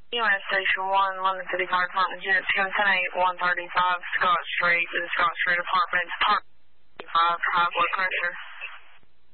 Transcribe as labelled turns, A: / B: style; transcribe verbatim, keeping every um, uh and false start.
A: U S Station one, London City Fire Department, Unit two ten eight, one thirty-five, Scott Street, to the Scott Street Apartments, Park five, high blood pressure.